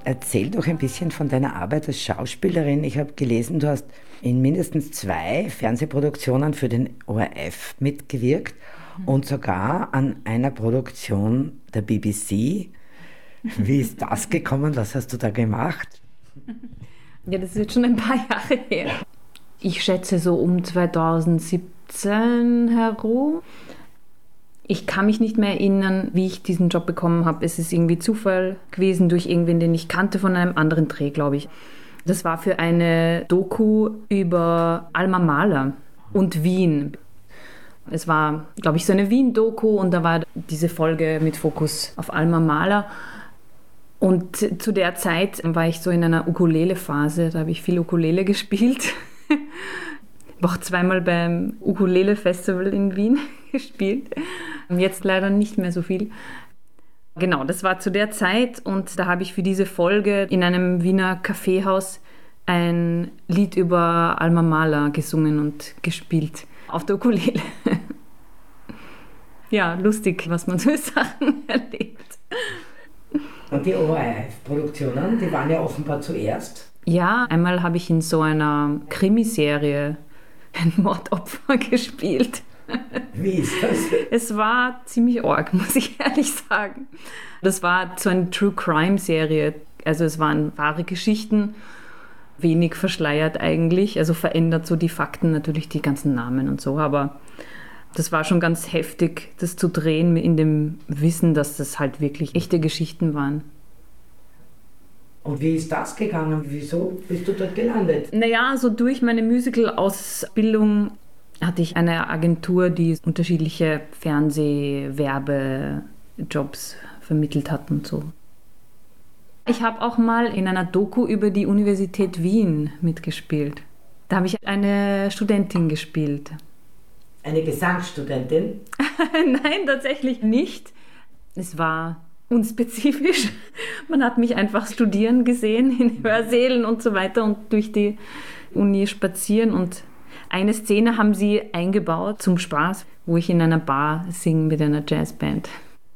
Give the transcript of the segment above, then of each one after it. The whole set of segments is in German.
Erzähl doch ein bisschen von deiner Arbeit als Schauspielerin. Ich habe gelesen, du hast in mindestens 2 Fernsehproduktionen für den ORF mitgewirkt und sogar an einer Produktion der BBC. Wie ist das gekommen? Was hast du da gemacht? Ja, das ist jetzt schon ein paar Jahre her. Ich schätze so um 2017 herum. Ich kann mich nicht mehr erinnern, wie ich diesen Job bekommen habe. Es ist irgendwie Zufall gewesen durch irgendwen, den ich kannte von einem anderen Dreh, glaube ich. Das war für eine Doku über Alma Mahler und Wien. Es war, glaube ich, so eine Wien-Doku und da war diese Folge mit Fokus auf Alma Mahler. Und zu der Zeit war ich so in einer Ukulele-Phase, da habe ich viel Ukulele gespielt. Ich habe auch 2-mal beim Ukulele-Festival in Wien gespielt. Jetzt leider nicht mehr so viel. Genau, das war zu der Zeit und da habe ich für diese Folge in einem Wiener Kaffeehaus ein Lied über Alma Mahler gesungen und gespielt auf der Ukulele. Ja, lustig, was man so Sachen erlebt. Und die ORF-Produktionen, die waren ja offenbar zuerst. Ja, einmal habe ich in so einer Krimiserie ein Mordopfer gespielt. Wie ist das? Es war ziemlich arg, muss ich ehrlich sagen. Das war so eine True-Crime-Serie. Also es waren wahre Geschichten, wenig verschleiert eigentlich. Also verändert so die Fakten, natürlich die ganzen Namen und so. Aber das war schon ganz heftig, das zu drehen in dem Wissen, dass das halt wirklich echte Geschichten waren. Und wie ist das gegangen? Wieso bist du dort gelandet? Naja, so durch meine Musical-Ausbildung hatte ich eine Agentur, die unterschiedliche Fernsehwerbejobs vermittelt hat und so. Ich habe auch mal in einer Doku über die Universität Wien mitgespielt. Da habe ich eine Studentin gespielt. Eine Gesangsstudentin? Nein, tatsächlich nicht. Es war unspezifisch. Man hat mich einfach studieren gesehen in Hörsälen und so weiter und durch die Uni spazieren. Und eine Szene haben sie eingebaut zum Spaß, wo ich in einer Bar singe mit einer Jazzband.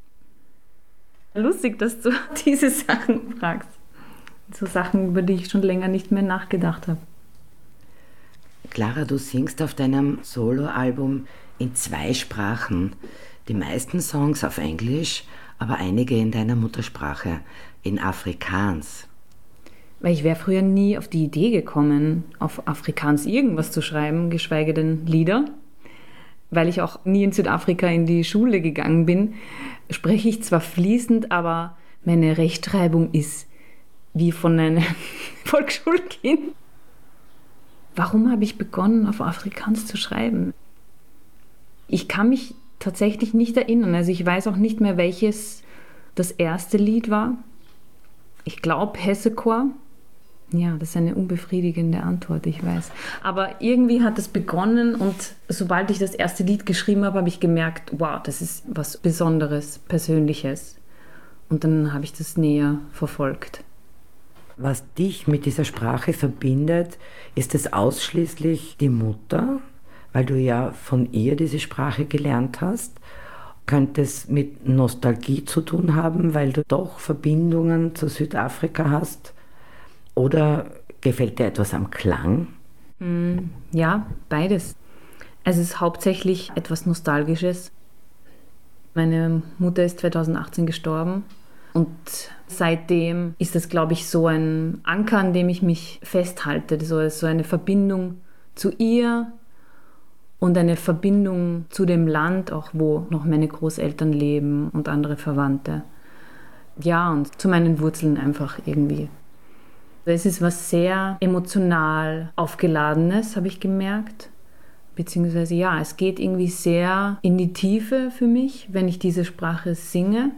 Lustig, dass du diese Sachen fragst. So Sachen, über die ich schon länger nicht mehr nachgedacht habe. Clara, du singst auf deinem Soloalbum in 2 Sprachen. Die meisten Songs auf Englisch, aber einige in deiner Muttersprache, in Afrikaans. Weil ich wäre früher nie auf die Idee gekommen, auf Afrikaans irgendwas zu schreiben, geschweige denn Lieder. Weil ich auch nie in Südafrika in die Schule gegangen bin, spreche ich zwar fließend, aber meine Rechtschreibung ist wie von einem Volksschulkind. Warum habe ich begonnen, auf Afrikaans zu schreiben? Ich kann mich tatsächlich nicht erinnern. Also ich weiß auch nicht mehr, welches das erste Lied war. Ich glaube Hessechor. Ja, das ist eine unbefriedigende Antwort, ich weiß. Aber irgendwie hat es begonnen und sobald ich das erste Lied geschrieben habe, habe ich gemerkt, wow, das ist was Besonderes, Persönliches. Und dann habe ich das näher verfolgt. Was dich mit dieser Sprache verbindet, ist es ausschließlich die Mutter, weil du ja von ihr diese Sprache gelernt hast. Könnte es mit Nostalgie zu tun haben, weil du doch Verbindungen zu Südafrika hast? Oder gefällt dir etwas am Klang? Ja, beides. Es ist hauptsächlich etwas Nostalgisches. Meine Mutter ist 2018 gestorben und seitdem ist das, glaube ich, so ein Anker, an dem ich mich festhalte. So eine Verbindung zu ihr und eine Verbindung zu dem Land, auch wo noch meine Großeltern leben und andere Verwandte. Ja, und zu meinen Wurzeln einfach irgendwie. Es ist was sehr emotional Aufgeladenes, habe ich gemerkt. Beziehungsweise ja, es geht irgendwie sehr in die Tiefe für mich, wenn ich diese Sprache singe.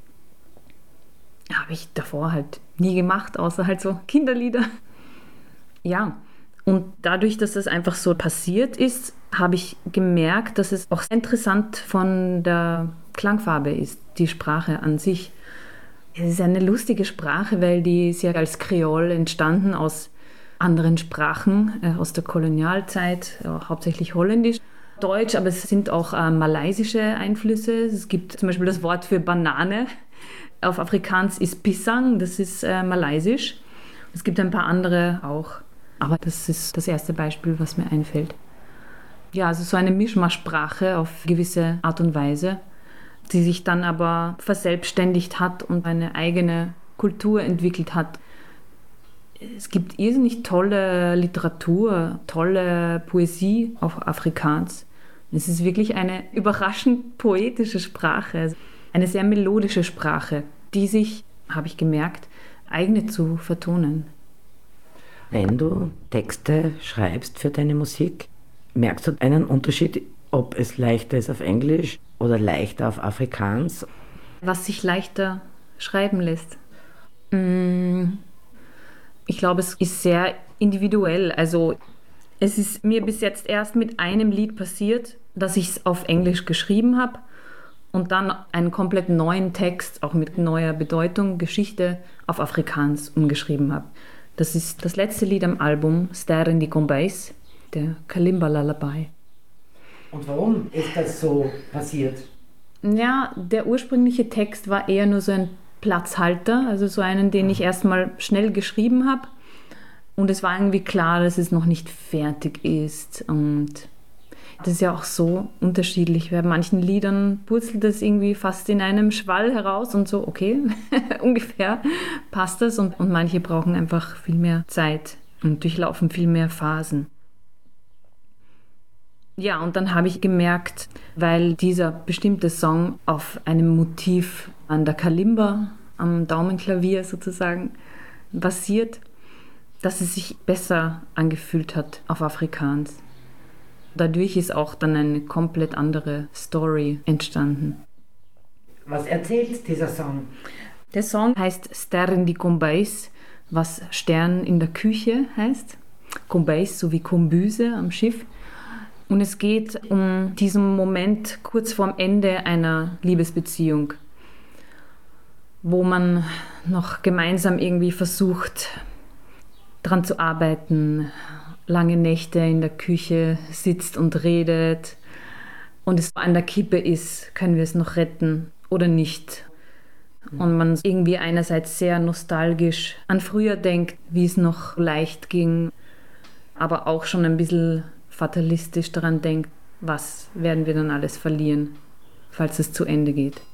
Habe ich davor halt nie gemacht, außer halt so Kinderlieder. Ja, und dadurch, dass das einfach so passiert ist, habe ich gemerkt, dass es auch interessant von der Klangfarbe ist, die Sprache an sich. Es ist eine lustige Sprache, weil die ist ja als Kreol entstanden aus anderen Sprachen, aus der Kolonialzeit, hauptsächlich Holländisch, Deutsch, aber es sind auch malaysische Einflüsse. Es gibt zum Beispiel das Wort für Banane, auf Afrikaans ist Pisang, das ist malaysisch. Es gibt ein paar andere auch, aber das ist das erste Beispiel, was mir einfällt. Ja, also so eine Mischmaschsprache auf gewisse Art und Weise, die sich dann aber verselbstständigt hat und eine eigene Kultur entwickelt hat. Es gibt irrsinnig tolle Literatur, tolle Poesie auf Afrikaans. Es ist wirklich eine überraschend poetische Sprache, eine sehr melodische Sprache, die sich, habe ich gemerkt, eignet zu vertonen. Wenn du Texte schreibst für deine Musik, merkst du einen Unterschied, ob es leichter ist auf Englisch oder leichter auf Afrikaans? Was sich leichter schreiben lässt? Ich glaube, es ist sehr individuell. Also es ist mir bis jetzt erst mit einem Lied passiert, dass ich es auf Englisch geschrieben habe und dann einen komplett neuen Text, auch mit neuer Bedeutung, Geschichte, auf Afrikaans umgeschrieben habe. Das ist das letzte Lied am Album, Ster in die Kombeis, der Kalimba Lullaby. Und warum ist das so passiert? Ja, der ursprüngliche Text war eher nur so ein Platzhalter, also so einen, den ich erstmal schnell geschrieben habe. Und es war irgendwie klar, dass es noch nicht fertig ist. Und das ist ja auch so unterschiedlich. Bei manchen Liedern purzelt das irgendwie fast in einem Schwall heraus und so, okay, ungefähr passt das. Und manche brauchen einfach viel mehr Zeit und durchlaufen viel mehr Phasen. Ja, und dann habe ich gemerkt, weil dieser bestimmte Song auf einem Motiv an der Kalimba, am Daumenklavier sozusagen, basiert, dass es sich besser angefühlt hat auf Afrikaans. Dadurch ist auch dann eine komplett andere Story entstanden. Was erzählt dieser Song? Der Song heißt Ster in die Kombeis, was Stern in der Küche heißt. Kombeis sowie Kombüse am Schiff. Und es geht um diesen Moment kurz vorm Ende einer Liebesbeziehung, wo man noch gemeinsam irgendwie versucht, daran zu arbeiten, lange Nächte in der Küche sitzt und redet und es an der Kippe ist, können wir es noch retten oder nicht. Und man irgendwie einerseits sehr nostalgisch an früher denkt, wie es noch leicht ging, aber auch schon ein bisschen fatalistisch daran denkt, was werden wir dann alles verlieren, falls es zu Ende geht.